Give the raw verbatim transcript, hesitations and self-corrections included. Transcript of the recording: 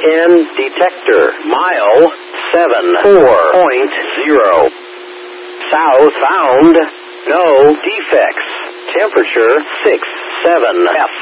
N detector. Mile seven four point zero. South found. No defects. Temperature six seven F.